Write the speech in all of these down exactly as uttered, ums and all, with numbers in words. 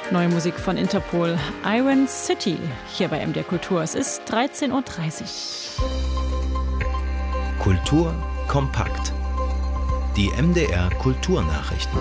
Neue Musik von Interpol, Iron City, hier bei M D R Kultur. Es ist dreizehn Uhr dreißig. Kultur kompakt. Die M D R Kulturnachrichten.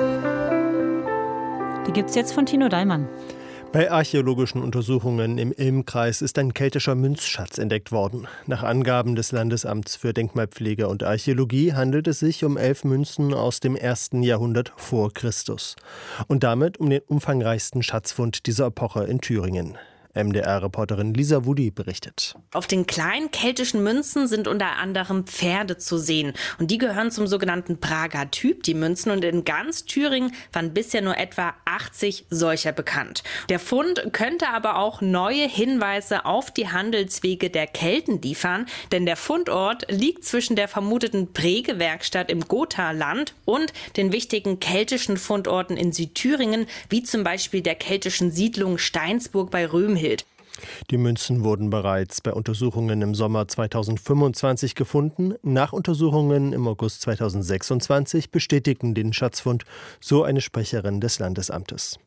Die gibt's jetzt von Tino Dallmann. Bei archäologischen Untersuchungen im Ilm-Kreis ist ein keltischer Münzschatz entdeckt worden. Nach Angaben des Landesamts für Denkmalpflege und Archäologie handelt es sich um elf Münzen aus dem ersten Jahrhundert vor Christus. Und damit um den umfangreichsten Schatzfund dieser Epoche in Thüringen. M D R-Reporterin Lisa Wudi berichtet. Auf den kleinen keltischen Münzen sind unter anderem Pferde zu sehen. Und die gehören zum sogenannten Prager Typ, die Münzen. Und in ganz Thüringen waren bisher nur etwa achtzig solcher bekannt. Der Fund könnte aber auch neue Hinweise auf die Handelswege der Kelten liefern. Denn der Fundort liegt zwischen der vermuteten Prägewerkstatt im Gothaland und den wichtigen keltischen Fundorten in Südthüringen, wie zum Beispiel der keltischen Siedlung Steinsburg bei Römhild. Die Münzen wurden bereits bei Untersuchungen im Sommer zweitausendfünfundzwanzig gefunden. Nach Untersuchungen im August zweitausendsechsundzwanzig bestätigten den Schatzfund, so eine Sprecherin des Landesamtes.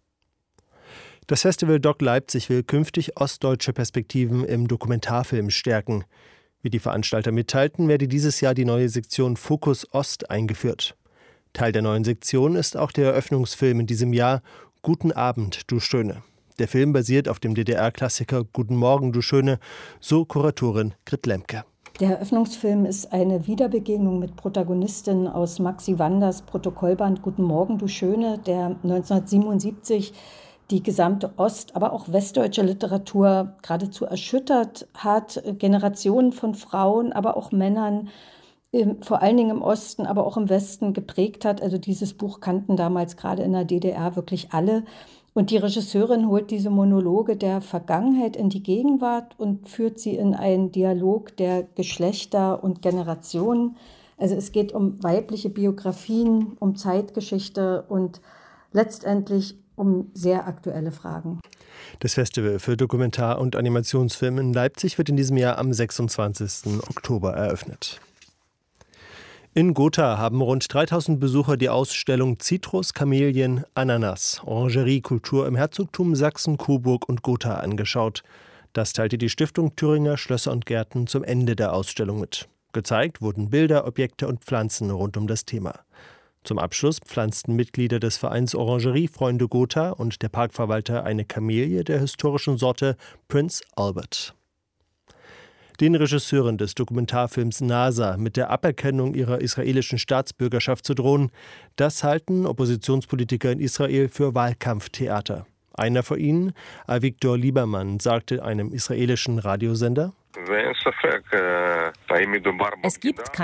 Das Festival Doc Leipzig will künftig ostdeutsche Perspektiven im Dokumentarfilm stärken. Wie die Veranstalter mitteilten, werde dieses Jahr die neue Sektion Fokus Ost eingeführt. Teil der neuen Sektion ist auch der Eröffnungsfilm in diesem Jahr Guten Abend, du Schöne. Der Film basiert auf dem D D R-Klassiker Guten Morgen, du Schöne, so Kuratorin Grit Lemke. Der Eröffnungsfilm ist eine Wiederbegegnung mit Protagonistinnen aus Maxi Wanders Protokollband Guten Morgen, du Schöne, der neunzehnhundertsiebenundsiebzig die gesamte ost-, aber auch westdeutsche Literatur geradezu erschüttert hat. Generationen von Frauen, aber auch Männern, vor allen Dingen im Osten, aber auch im Westen geprägt hat. Also dieses Buch kannten damals gerade in der D D R wirklich alle. Und die Regisseurin holt diese Monologe der Vergangenheit in die Gegenwart und führt sie in einen Dialog der Geschlechter und Generationen. Also es geht um weibliche Biografien, um Zeitgeschichte und letztendlich um sehr aktuelle Fragen. Das Festival für Dokumentar- und Animationsfilm in Leipzig wird in diesem Jahr am sechsundzwanzigsten Oktober eröffnet. In Gotha haben rund dreitausend Besucher die Ausstellung Zitrus, Kamelien, Ananas, Orangeriekultur im Herzogtum Sachsen, Coburg und Gotha angeschaut. Das teilte die Stiftung Thüringer Schlösser und Gärten zum Ende der Ausstellung mit. Gezeigt wurden Bilder, Objekte und Pflanzen rund um das Thema. Zum Abschluss pflanzten Mitglieder des Vereins Orangeriefreunde Gotha und der Parkverwalter eine Kamelie der historischen Sorte Prince Albert. Den Regisseuren des Dokumentarfilms NASA mit der Aberkennung ihrer israelischen Staatsbürgerschaft zu drohen, das halten Oppositionspolitiker in Israel für Wahlkampftheater. Einer von ihnen, Avigdor Lieberman, sagte einem israelischen Radiosender: Es gibt